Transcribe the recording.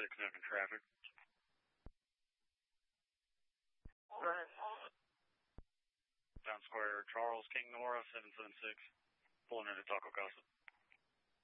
Newton traffic. Right. Town Square, Charles King Nora 776, pulling into Taco Casa.